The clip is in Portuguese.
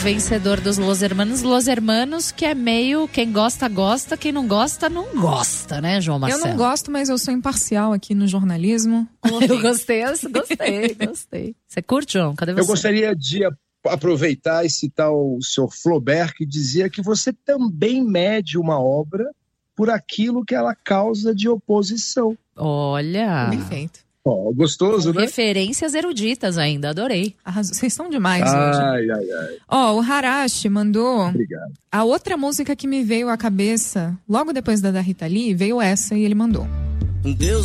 vencedor dos Los Hermanos. Los Hermanos, que é meio, quem gosta, gosta, quem não gosta, não gosta, né, João Marcelo? Eu não gosto, mas eu sou imparcial aqui no jornalismo. Eu gostei. Você curte, João? Cadê você? Eu gostaria de aproveitar e citar o senhor Flaubert, que dizia que você também mede uma obra por aquilo que ela causa de oposição. Olha. Perfeito. Gostoso, né? Referências eruditas ainda, adorei. Vocês estão demais hoje. O Harashi mandou. Obrigado. A outra música que me veio à cabeça, logo depois da Rita Lee, veio essa e ele mandou. Deus